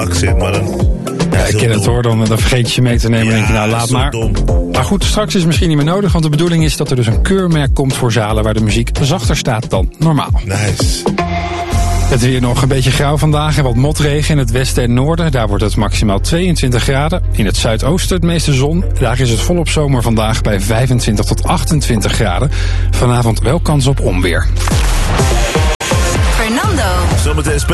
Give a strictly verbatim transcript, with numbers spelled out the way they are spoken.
accent, maar dan... Ja, ik ken het hoor, dan, dan vergeet je je mee te nemen en Ja, denk je, nou laat zo maar. dom. Maar goed, straks is het misschien niet meer nodig, want de bedoeling is dat er dus een keurmerk komt voor zalen waar de muziek zachter staat dan normaal. Nice. Het weer nog een beetje grauw vandaag en wat motregen in het westen en noorden. Daar wordt het maximaal tweeëntwintig graden. In het zuidoosten het meeste zon. Daar is het volop zomer vandaag bij vijfentwintig tot achtentwintig graden. Vanavond wel kans op onweer. Fernando. Zometeen